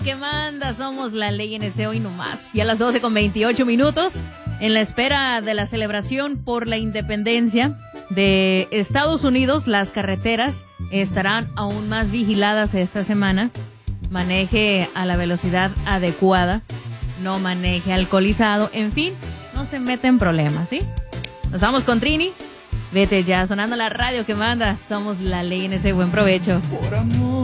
Que manda, somos la ley NC hoy nomás. Y a las 12:28, en la espera de la celebración por la independencia de Estados Unidos, las carreteras estarán aún más vigiladas esta semana. Maneje a la velocidad adecuada, no maneje alcoholizado, en fin, no se mete en problemas, ¿sí? Nos vamos con Trini. Vete ya, sonando la radio que manda. Somos la ley NC. Buen provecho. Por amor.